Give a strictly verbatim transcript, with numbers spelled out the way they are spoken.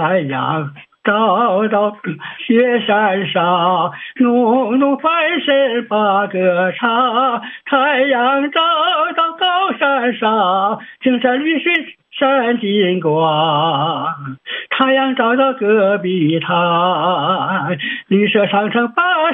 太阳照到雪山上，浓浓繁声把歌唱。太阳照到高山上，青山绿水闪金光。太阳照到戈壁滩，绿色长城把